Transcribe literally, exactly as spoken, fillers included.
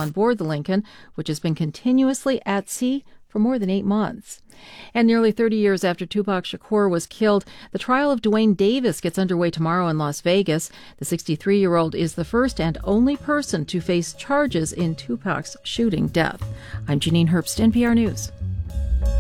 on board the Lincoln, which has been continuously at sea for more than eight months. And nearly thirty years after Tupac Shakur was killed, the trial of Duane Davis gets underway tomorrow in Las Vegas. The sixty-three-year-old is the first and only person to face charges in Tupac's shooting death. I'm Janine Herbst, N P R News.